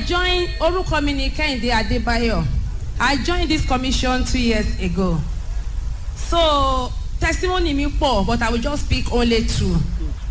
joined orúkọ mi ni Kẹ́hìndé Adébáyọ̀. I joined this commission 2 years ago. So testimony mi pọ̀, but I will just speak only 2.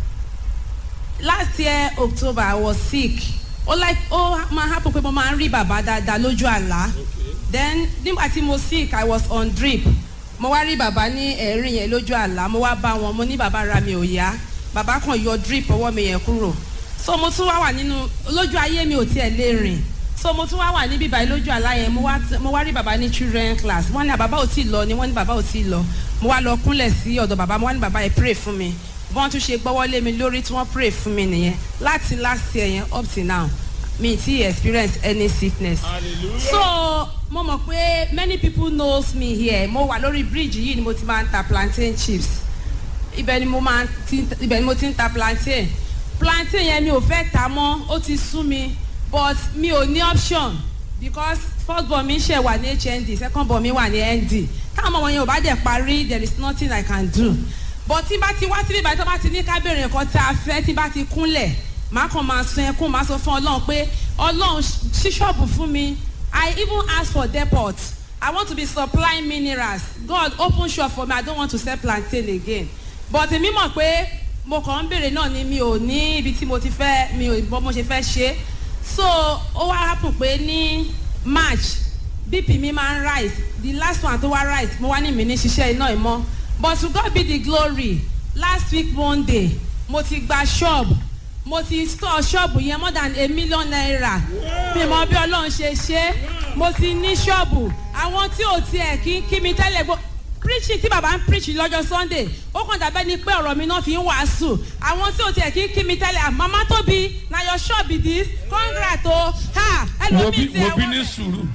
Last year October I was sick. Máa happen pé mo máa ń rí bàbá dáadáa lójú àlá. Then nígbà tí mo sick I was on drip. Mo wá rí bàbá ní ẹ̀rín yẹn lójú àlá. Mo wá bá wọn, mo ní bàbá ra mi ò yá. Bàbá kan yọ drip ọwọ́ mi yẹn kúrò. So mo tún wá wà nínú lójú ayé mi ò tiẹ̀ lè rìn. So mo tún wá wà níbí báyìí lójú àlá yẹn mo wá rí bàbá ní children class. Wọ́n ní bàbá ò tí ì lọ ni wọ́n ní bàbá ò tí ì lọ. Mo wá lọ kúnlẹ̀ sí ọ̀dọ̀ bàbá mo wá ní bàbá yẹn pray fún mi. Wọ́n tún ṣe gbọ́wọ́lé mi lórí tí wọ́n pray fún mi nìyẹn. Láti last year yẹn up till now me ti experience any sickness. Hallelujah. So mo mọ̀ pé many people knows me here. Mo wà lórí bridge yìí ni mo ti máa ń ta plantain chips. Ibẹ̀ ni mo ti ń ta plantain. Plantain yẹn mi ò fẹ́ ta mọ́, ó ti sú mi, but mi ò ní option because first born mi ṣe wà ní HND, second born mi wà ní ND. Táwọn ọmọ yẹn ò bá dẹ̀ parí, there is nothing I can do. But tí bá ti wá síbí ìbàdàn tó bá ti ní kábèrè nǹkan tá a fẹ́ tí bá ti kúnlẹ̀, màá kàn máa sun ẹkún, màá sọ fún Ọlọ́run pé Ọlọ́run ṣí ṣọ́ọ̀bù fún mi. I even ask for depot. I want to be supplying minerals. God open shop for me. I don't want to sell plantain again. But èmi mọ̀ pé mo kàn ń bèrè náà ni mi ò ní ibi tí mo ti fẹ́ mi ò bọ́ mo ṣe fẹ́ ṣe. So ó wá happen pé ní March BP mi máa ń rise. The last one tó wá rise mo wá ní mi ní ṣiṣẹ́ iná ìmọ̀. But to God be the glory. Last week Monday mo ti gba shop. Mo ti store shop yẹn more than ₦1 million. Mi mọ bí Ọlọ́run ṣe ṣe. Mo ti ní shop. Àwọn tí ò tiẹ̀ kí mi tẹ́lẹ̀ gbọ́. Preaching tí bàbá ń preach lọ́jọ́ Sunday ó kàn dàbẹ́ ni pé ọ̀rọ̀ mi náà fi ń wàásù àwọn tí ò tiẹ̀ kí mi tẹ́lẹ̀ Mama Tobi na your shop be this congrats o ha ẹlòmíì tí ẹ wọ́n. mo bí ní sùúrù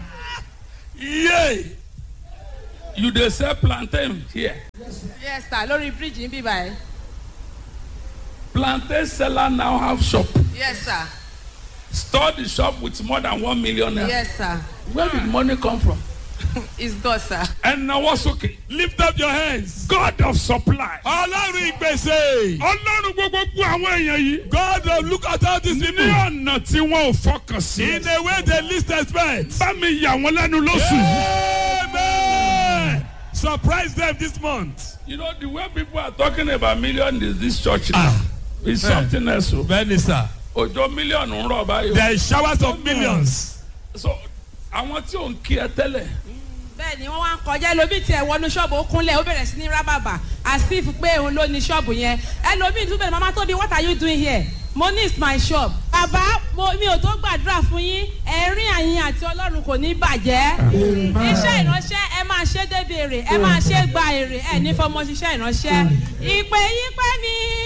yé you dey sell plantain here. Yes sir lórí bridge ń bí báyìí. Plantain seller now have shop. Yes sir. Store the shop with more than ~1 million. Yes sir. Where did money come from? It's God, sir. And now what's okay? Lift up your hands. God of supply. Ọlọ́run ìgbésẹ̀. Ọlọ́run gbogbo àwọn èèyàn yìí. God of look at all these people. Ní ọ̀nà tí wọ́n ò fọkàn sí. In a way they least expect. Bá mi yà wọ́n lẹ́nu lóṣù. Amen. Surprise them this month. You know the way people are talking about million in this church now. It's something else. Bẹ́ẹ̀ni sir. Òjò mílíọ̀nù ń rọ̀ báyìí. There is showers of millions. So àwọn tí ò ń kí ẹ tẹ́lẹ̀. Bẹ́ẹ̀ni wọ́n wá ń kọjá ẹlòmíì tí ẹ wọnú ṣọ́ọ̀bù ó kúnlẹ̀ ó bẹ̀rẹ̀ sí ní rábàbà as if pé òun ló ní ṣọ́ọ̀bù yẹn ẹlòmíì tún bẹ̀rẹ̀ Mama Tobi what are you doing here? Mo ní is my shop. Bàbá mi ò tó gbàdúrà fún yín ẹ̀rín àyìn àti Ọlọ́run kò ní bàjẹ́. Iṣẹ́ ìránṣẹ́ ẹ máa ṣe débi èrè ẹ máa ṣe gba èrè ẹ ní fọmọ ṣiṣẹ́ ìránṣẹ́. Ìpè yín pẹ́ mi